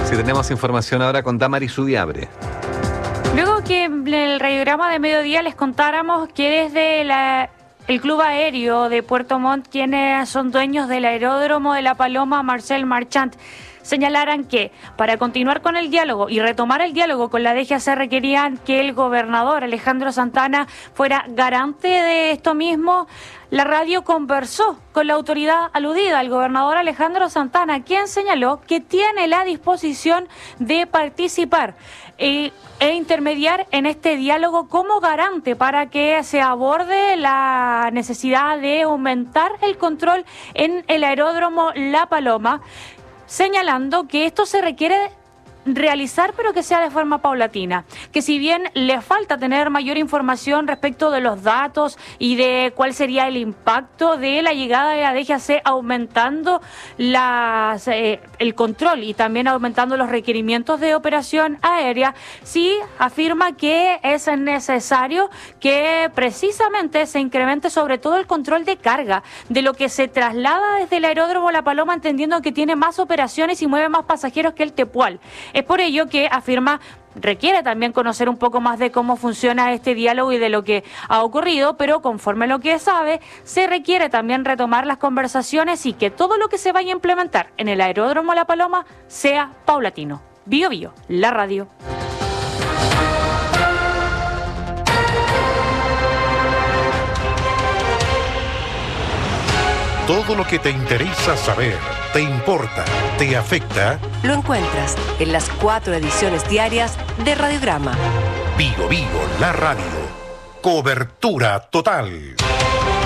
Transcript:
Si tenemos información ahora con Damaris Subiabre. Luego que en el radiograma de mediodía les contáramos que desde el Club Aéreo de Puerto Montt, quienes son dueños del aeródromo de La Paloma, Marcel Marchant, señalaran que para continuar con el diálogo y retomar el diálogo con la DGAC requerían que el gobernador Alejandro Santana fuera garante de esto mismo. La radio conversó con la autoridad aludida, el gobernador Alejandro Santana, quien señaló que tiene la disposición de participar e intermediar en este diálogo como garante para que se aborde la necesidad de aumentar el control en el aeródromo La Paloma, señalando que esto se requiere realizar, pero que sea de forma paulatina, que si bien le falta tener mayor información respecto de los datos y de cuál sería el impacto de la llegada de la DGAC aumentando el control y también aumentando los requerimientos de operación aérea, sí afirma que es necesario que precisamente se incremente sobre todo el control de carga de lo que se traslada desde el aeródromo La Paloma, entendiendo que tiene más operaciones y mueve más pasajeros que el Tepual. Es por ello que afirma requiere también conocer un poco más de cómo funciona este diálogo y de lo que ha ocurrido, pero conforme a lo que sabe, se requiere también retomar las conversaciones y que todo lo que se vaya a implementar en el aeródromo La Paloma sea paulatino. Bio Bio, la radio. Todo lo que te interesa saber, te importa, te afecta, lo encuentras en las 4 ediciones diarias de Radiograma. Bio Bio, la radio. Cobertura total.